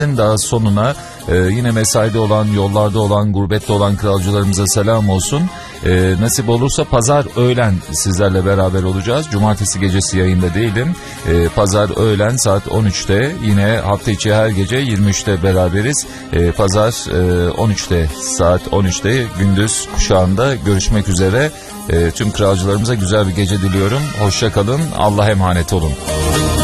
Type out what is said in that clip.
daha sonuna yine mesaide olan, yollarda olan, gurbette olan kralcılarımıza selam olsun. Nasip olursa pazar öğlen sizlerle beraber olacağız. Cumartesi gecesi yayında değilim. Pazar öğlen saat 13'te, yine hafta içi her gece 23'te beraberiz. Pazar 13'te, saat 13'te gündüz kuşağında görüşmek üzere. Tüm kralcılarımıza güzel bir gece diliyorum. Hoşça kalın. Allah'a emanet olun.